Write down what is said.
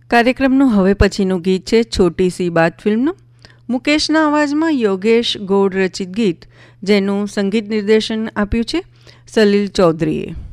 કાર્યક્રમનું હવે પછીનું ગીત છે છોટી સી બાત ફિલ્મનું. મુકેશના અવાજમાં યોગેશ ગોડ રચિત ગીત, જેનું સંગીત નિર્દેશન આપ્યું છે સલીલ ચૌધરીએ.